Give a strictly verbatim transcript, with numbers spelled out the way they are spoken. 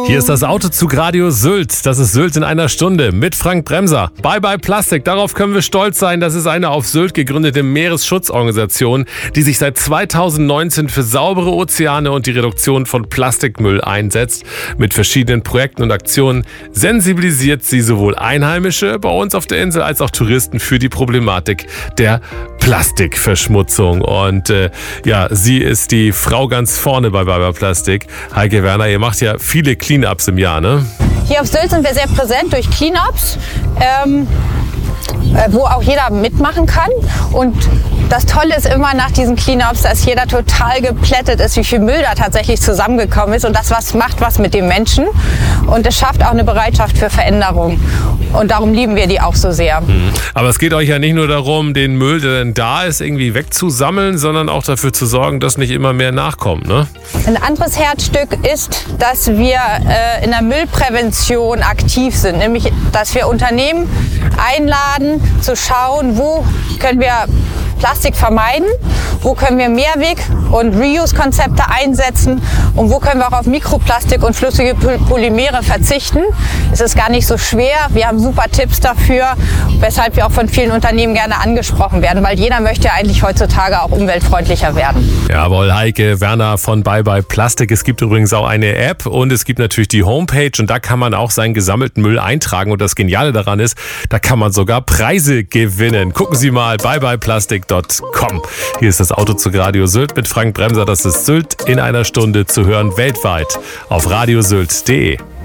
Hier ist das Autozug Radio Sylt. Das ist Sylt in einer Stunde mit Frank Bremser. Bye bye Plastik. Darauf können wir stolz sein. Das ist eine auf Sylt gegründete Meeresschutzorganisation, die sich seit zweitausendneunzehn für saubere Ozeane und die Reduktion von Plastikmüll einsetzt. Mit verschiedenen Projekten und Aktionen sensibilisiert sie sowohl Einheimische bei uns auf der Insel als auch Touristen für die Problematik der Plastikverschmutzung. Und äh, ja, sie ist die Frau ganz vorne bei Bye bye Plastik. Heike Werner, ihr macht ja viele Cleanups im Jahr, ne? Hier auf Sylt sind wir sehr präsent durch Cleanups, ähm, wo auch jeder mitmachen kann. Und das Tolle ist immer nach diesen Cleanups, dass jeder total geplättet ist, wie viel Müll da tatsächlich zusammengekommen ist und das was macht was mit dem Menschen. Und es schafft auch eine Bereitschaft für Veränderung. Und darum lieben wir die auch so sehr. Mhm. Aber es geht euch ja nicht nur darum, den Müll, der denn da ist, irgendwie wegzusammeln, sondern auch dafür zu sorgen, dass nicht immer mehr nachkommt, ne? Ein anderes Herzstück ist, dass wir äh, in der Müllprävention aktiv sind. Nämlich, dass wir Unternehmen einladen, zu schauen, wo können wir Plastik vermeiden, wo können wir Mehrweg- und Reuse-Konzepte einsetzen und wo können wir auch auf Mikroplastik und flüssige Polymere verzichten. Es ist gar nicht so schwer, wir haben super Tipps dafür, weshalb wir auch von vielen Unternehmen gerne angesprochen werden, weil jeder möchte eigentlich heutzutage auch umweltfreundlicher werden. Jawohl, Heike Werner von Bye bye Plastik. Es gibt übrigens auch eine App und es gibt natürlich die Homepage und da kann man auch seinen gesammelten Müll eintragen und das Geniale daran ist, da kann man sogar Preise gewinnen. Gucken Sie mal, bye bye plastik punkt com. Hier ist das Autozug Radio Sylt mit Frank Bremser. Das ist Sylt in einer Stunde zu hören weltweit auf radiosylt punkt de.